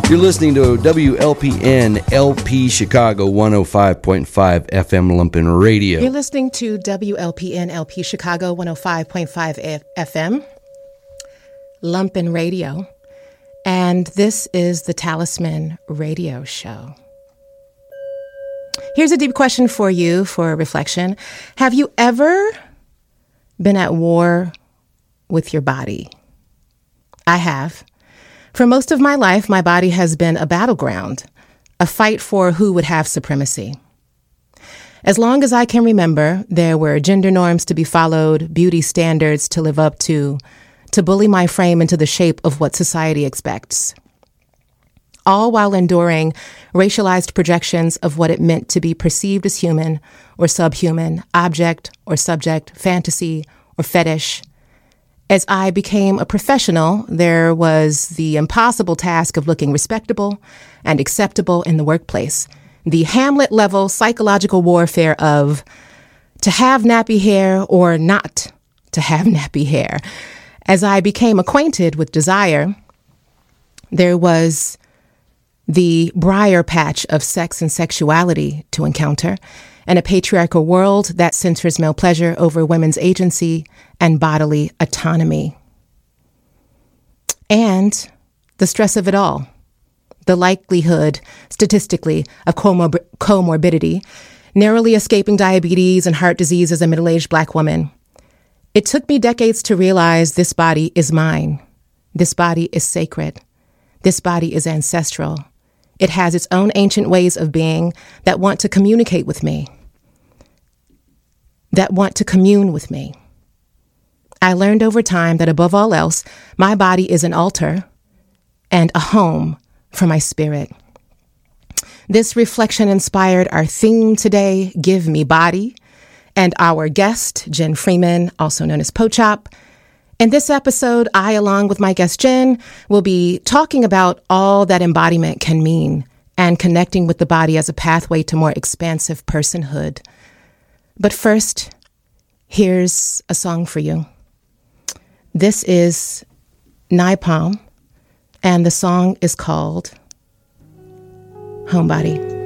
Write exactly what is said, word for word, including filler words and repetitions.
You're listening to W L P N L P Chicago one oh five point five F M Lumpen Radio. You're listening to W L P N L P Chicago one oh five point five F M Lumpen Radio. And this is the Talisman Radio Show. Here's a deep question for you for reflection. Have you ever been at war with your body? I have. For most of my life, my body has been a battleground, a fight for who would have supremacy. As long as I can remember, there were gender norms to be followed, beauty standards to live up to, to bully my frame into the shape of what society expects, all while enduring racialized projections of what it meant to be perceived as human or subhuman, object or subject, fantasy or fetish. As I became a professional, there was the impossible task of looking respectable and acceptable in the workplace. The Hamlet-level psychological warfare of to have nappy hair or not to have nappy hair. As I became acquainted with desire, there was the briar patch of sex and sexuality to encounter, and a patriarchal world that centers male pleasure over women's agency and bodily autonomy. And the stress of it all, the likelihood, statistically, of comor- comorbidity, narrowly escaping diabetes and heart disease as a middle-aged Black woman. It took me decades to realize this body is mine. This body is sacred. This body is ancestral. It has its own ancient ways of being that want to communicate with me, that want to commune with me. I learned over time that above all else, my body is an altar and a home for my spirit. This reflection inspired our theme today, Give Me Body, and our guest, Jen Freeman, also known as Pochop. In this episode, I, along with my guest Jen, will be talking about all that embodiment can mean and connecting with the body as a pathway to more expansive personhood. But first, here's a song for you. This is Naipalm, and the song is called Homebody.